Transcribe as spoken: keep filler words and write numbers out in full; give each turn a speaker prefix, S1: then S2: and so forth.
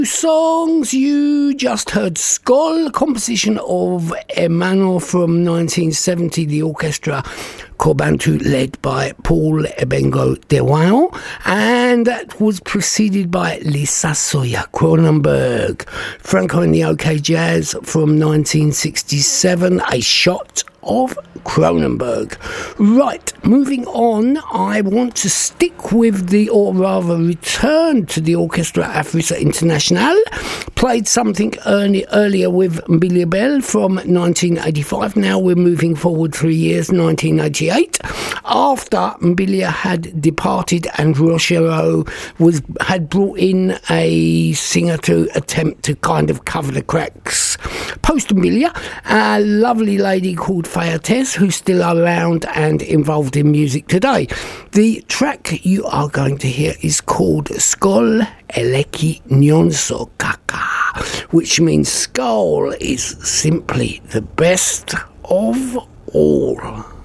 S1: Songs. You just heard Skoll, composition of Emmanuel from nineteen seventy, the orchestra Corbantu led by Paul Ebengo Dewao, and that was preceded by Lisa Sawyer, Cronenberg. Franco and the OK Jazz from nineteen sixty-seven, A Shot of Cronenberg. Right, moving on, I want to stick with the, or rather return to the Orchestra Africa International. Played something early, earlier with Mbilia Bel from nineteen eighty-five. Now we're moving forward three years, nineteen eighty-eight. After Mbilia had departed and Rochero was had brought in a singer to attempt to kind of cover the cracks. Post Mbilia, a lovely lady called Fayates, who's still around and involved in music today. The track you are going to hear is called Skoll Eleki Nyonso Kaka, which means Skoll is simply the best of all.